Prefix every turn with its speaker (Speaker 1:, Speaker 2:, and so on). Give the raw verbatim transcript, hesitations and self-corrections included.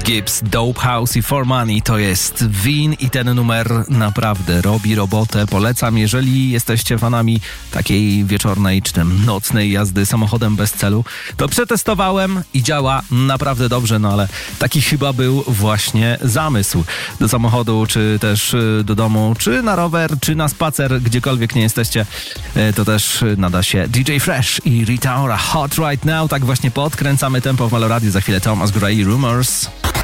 Speaker 1: Gibbs, Dope House i For Money to jest Win i ten numer naprawdę robi robotę. Polecam, jeżeli jesteście fanami takiej wieczornej czy tam nocnej jazdy samochodem bez celu, to przetestowałem i działa naprawdę dobrze, no ale taki chyba był właśnie zamysł. Do samochodu, czy też do domu, czy na rower, czy na spacer, gdziekolwiek nie jesteście, to też nada się D J Fresh i Rita Ora, Hot Right Now. Tak właśnie podkręcamy tempo w Meloradiu. Za chwilę Thomas Gray, Rumors.